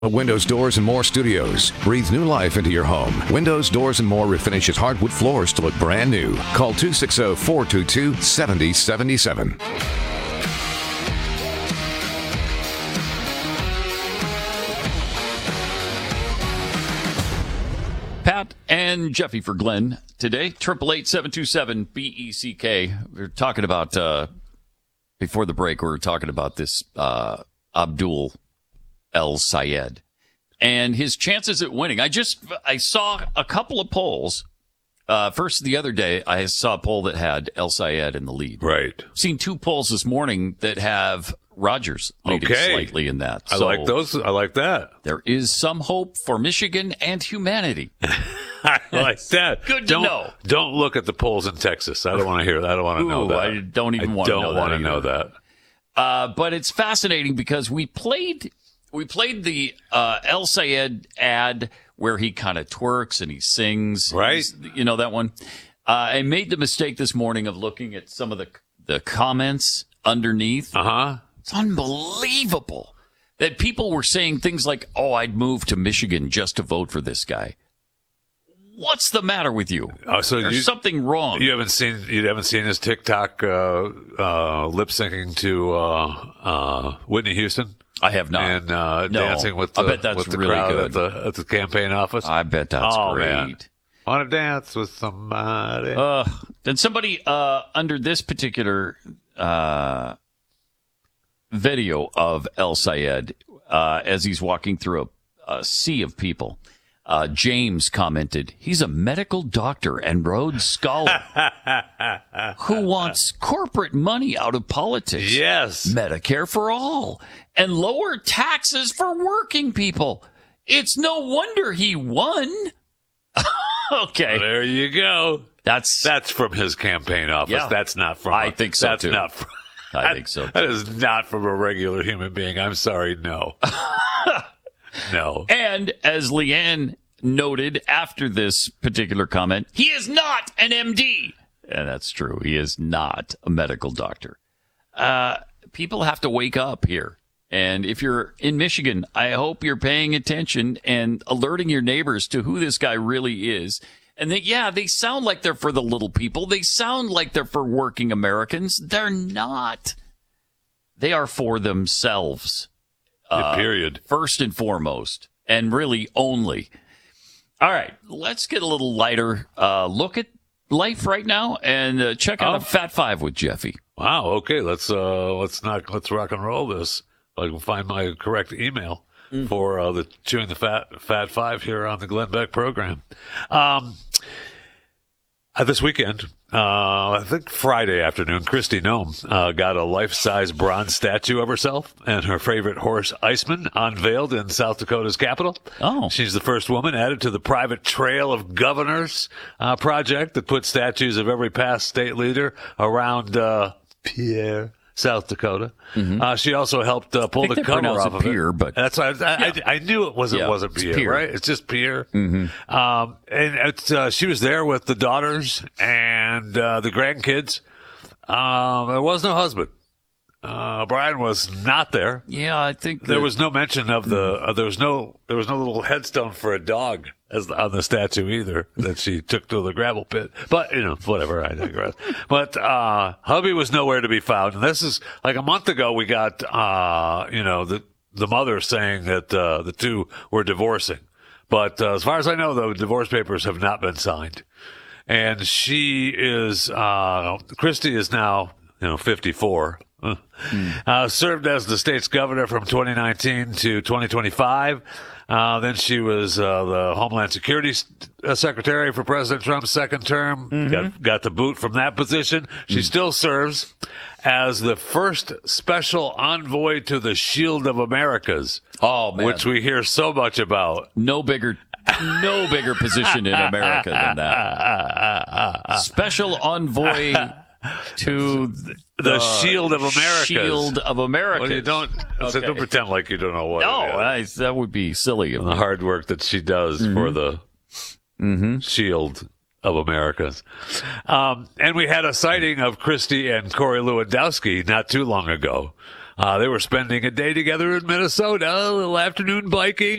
Windows, Doors, and More Studios. Breathe new life into your home. Windows, Doors, and More refinishes hardwood floors to look brand new. Call 260-422-7077. Pat and Jeffy for Glenn today. 888-727-BECK. We were talking about, before the break, we were talking about this Abdul El Sayed and his chances at winning. I saw a couple of polls. First, the other day, I saw a poll that had El Sayed in the lead. Right. Seen two polls this morning that have Rogers leading slightly in that. I like those. I like that. There is some hope for Michigan and humanity. I like that. Good to know. Don't look at the polls in Texas. I don't want to hear that. I don't want to know that. I don't even want to know that. I don't want to know that. But it's fascinating because we played the El Sayed ad where he kind of twerks and he sings. Right. You know that one? I made the mistake this morning of looking at some of the comments underneath. Uh-huh. It's unbelievable that people were saying things like, "Oh, I'd move to Michigan just to vote for this guy." What's the matter with you? There's something wrong. You haven't seen his TikTok lip syncing to Whitney Houston? I have not. And no. dancing with I bet that's with the really crowd good. at the campaign office. I bet that's great. Man. Want to dance with somebody? Then somebody under this particular video of El Sayed as he's walking through a sea of people. James commented, he's a medical doctor and Rhodes Scholar who wants corporate money out of politics. Yes. Medicare for all and lower taxes for working people. It's no wonder he won. Okay. There you go. That's from his campaign office. Yeah. That's not from. I think so, that's too. Not from, I think so, too. That is not from a regular human being. I'm sorry. No. No. And as Leanne noted after this particular comment, he is not an MD. And that's true. He is not a medical doctor. People have to wake up here. And if you're in Michigan, I hope you're paying attention and alerting your neighbors to who this guy really is. And they sound like they're for the little people. They sound like they're for working Americans. They're not. They are for themselves. Period. First and foremost, and really only. All right, let's get a little lighter look at life right now and check out a Fat Five with Jeffy. Wow. Okay. Let's rock and roll this. I can find my correct email for the Chewing the Fat Five here on the Glenn Beck program. This weekend, I think Friday afternoon, Kristi Noem got a life-size bronze statue of herself and her favorite horse, Iceman, unveiled in South Dakota's capital. Oh. She's the first woman added to the private Trail of Governors project that puts statues of every past state leader around Pierre, South Dakota. Mm-hmm. She also helped pull the cover off of Pierre, it. But that's why I knew it wasn't Pierre, right? It's just Pierre. Mm-hmm. And she was there with the daughters and the grandkids. There was no husband. Brian was not there. Yeah, I think there was no mention of the. There was no little headstone for a dog on the statue either that she took to the gravel pit. But whatever. I digress. But hubby was nowhere to be found. And this is like a month ago. We got the mother saying that the two were divorcing. But as far as I know, the divorce papers have not been signed. And she is Kristi is now 54. Served as the state's governor from 2019 to 2025. Then she was the Homeland Security Secretary for President Trump's second term. Mm-hmm. Got the boot from that position. She still serves as the first special envoy to the Shield of Americas. Oh, man. Which we hear so much about. No bigger position in America than that. Special envoy to the Shield of America. Shield of America. Well, don't pretend like you don't know what. No, that would be silly. The hard work that she does for the Shield of Americas. And we had a sighting of Kristi and Corey Lewandowski not too long ago. They were spending a day together in Minnesota, a little afternoon biking.